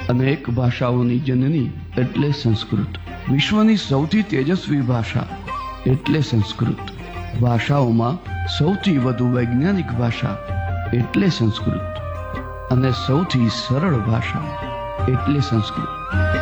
અનેક ભાષાઓની જનની એટલે સંસ્કૃત. વિશ્વની સૌથી તેજસ્વી ભાષા એટલે સંસ્કૃત. ભાષાઓમાં સૌથી વધુ વૈજ્ઞાનિક ભાષા એટલે સંસ્કૃત. અને સૌથી સરળ ભાષા એટલે સંસ્કૃત.